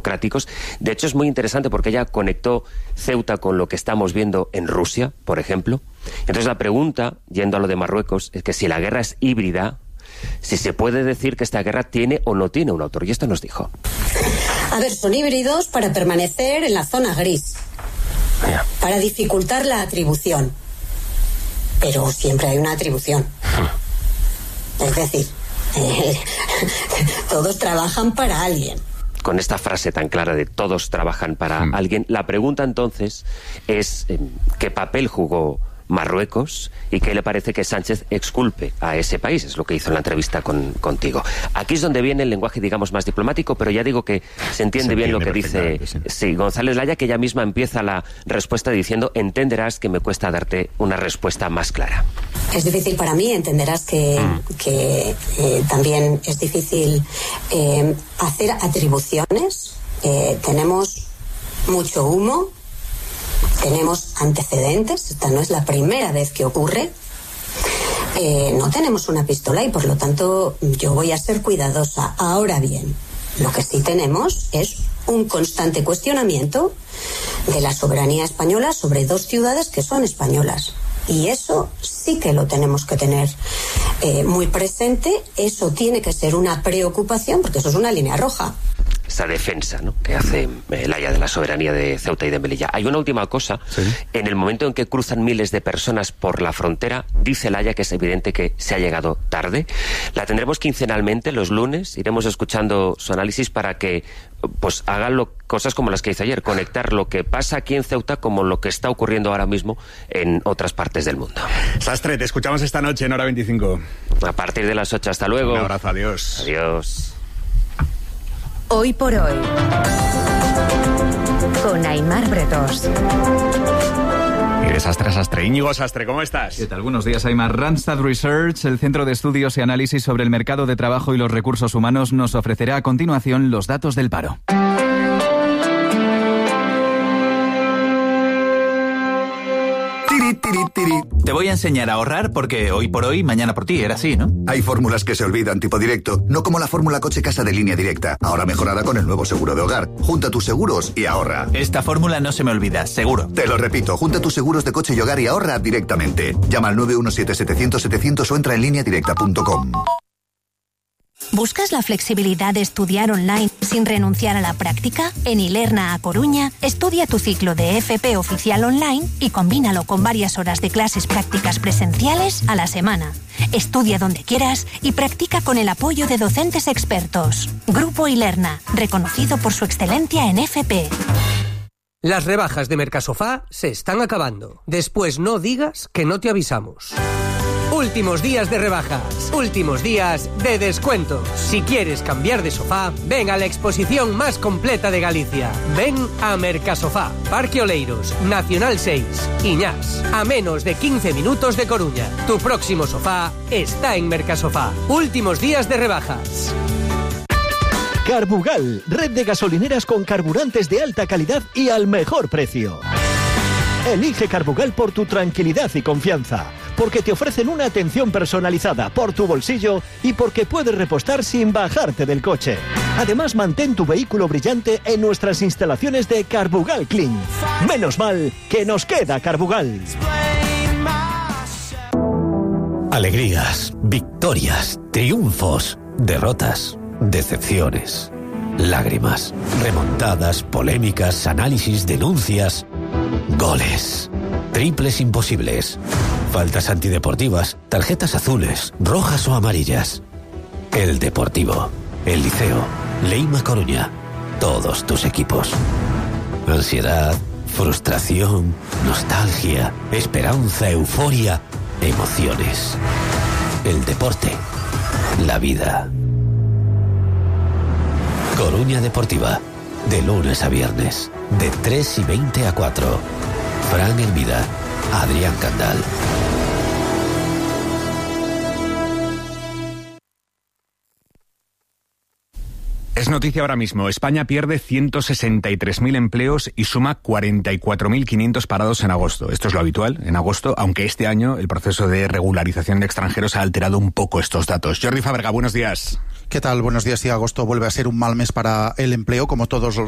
democráticos. De hecho, es muy interesante porque ella conectó Ceuta con lo que estamos viendo en Rusia, por ejemplo. Entonces la pregunta, yendo a lo de Marruecos, es que si la guerra es híbrida, si se puede decir que esta guerra tiene o no tiene un autor. Y esto nos dijo. A ver, son híbridos para permanecer en la zona gris, para dificultar la atribución. Pero siempre hay una atribución. Es decir, todos trabajan para alguien. Con esta frase tan clara de todos trabajan para alguien, la pregunta entonces es ¿qué papel jugó Marruecos y qué le parece que Sánchez exculpe a ese país? Es lo que hizo en la entrevista contigo. Aquí es donde viene el lenguaje, digamos, más diplomático, pero ya digo que se entiende bien lo que dice González Laya, que ella misma empieza la respuesta diciendo: entenderás que me cuesta darte una respuesta más clara. Es difícil para mí, entenderás que también es difícil hacer atribuciones. Tenemos mucho humo. Tenemos antecedentes, esta no es la primera vez que ocurre. No tenemos una pistola y por lo tanto yo voy a ser cuidadosa. Ahora bien, lo que sí tenemos es un constante cuestionamiento de la soberanía española sobre dos ciudades que son españolas. Y eso sí que lo tenemos que tener muy presente. Eso tiene que ser una preocupación porque eso es una línea roja. Esa defensa, ¿no?, que hace Laya de la soberanía de Ceuta y de Melilla. Hay una última cosa. ¿Sí? En el momento en que cruzan miles de personas por la frontera, dice Laya que es evidente que se ha llegado tarde. La tendremos quincenalmente los lunes. Iremos escuchando su análisis para que pues hagan cosas como las que hizo ayer, conectar lo que pasa aquí en Ceuta como lo que está ocurriendo ahora mismo en otras partes del mundo. Sastre, te escuchamos esta noche en Hora 25. A partir de las 8. Hasta luego. Un abrazo, adiós. Adiós. Hoy por hoy, con Aimar Bretos. Y de Sastre a Sastre. Íñigo Sastre, ¿cómo estás? ¿Qué tal? Buenos días, Aimar. Randstad Research, el Centro de Estudios y Análisis sobre el Mercado de Trabajo y los Recursos Humanos, nos ofrecerá a continuación los datos del paro. Te voy a enseñar a ahorrar porque hoy por hoy, mañana por ti, era así, ¿no? Hay fórmulas que se olvidan, tipo directo, no como la fórmula coche-casa de Línea Directa, ahora mejorada con el nuevo seguro de hogar. Junta tus seguros y ahorra. Esta fórmula no se me olvida, seguro. Te lo repito, junta tus seguros de coche y hogar y ahorra directamente. Llama al 917-700-700 o entra en lineadirecta.com. ¿Buscas la flexibilidad de estudiar online sin renunciar a la práctica? En Ilerna A Coruña, estudia tu ciclo de FP oficial online y combínalo con varias horas de clases prácticas presenciales a la semana. Estudia donde quieras y practica con el apoyo de docentes expertos. Grupo Ilerna, reconocido por su excelencia en FP. Las rebajas de Mercasofá se están acabando. Después no digas que no te avisamos. Últimos días de rebajas, últimos días de descuentos. Si quieres cambiar de sofá, ven a la exposición más completa de Galicia. Ven a Mercasofá, Parque Oleiros, Nacional 6, Iñás, a menos de 15 minutos de Coruña. Tu próximo sofá está en Mercasofá. Últimos días de rebajas. Carbugal, red de gasolineras con carburantes de alta calidad y al mejor precio. Elige Carbugal por tu tranquilidad y confianza, porque te ofrecen una atención personalizada por tu bolsillo y porque puedes repostar sin bajarte del coche. Además, mantén tu vehículo brillante en nuestras instalaciones de Carbugal Clean. Menos mal que nos queda Carbugal. Alegrías, victorias, triunfos, derrotas, decepciones, lágrimas, remontadas, polémicas, análisis, denuncias, goles, triples imposibles, faltas antideportivas, tarjetas azules, rojas o amarillas. El Deportivo, el Liceo, Leima Coruña, todos tus equipos. Ansiedad, frustración, nostalgia, esperanza, euforia, emociones. El deporte, la vida. Coruña Deportiva, de lunes a viernes, de 3:20 a 4. Fran Hermida, Adrián Candal. Es noticia ahora mismo. España pierde 163.000 empleos y suma 44.500 parados en agosto. Esto es lo habitual en agosto, aunque este año el proceso de regularización de extranjeros ha alterado un poco estos datos. Jordi Fábrega, buenos días. ¿Qué tal? Buenos días. Sí, agosto vuelve a ser un mal mes para el empleo, como todos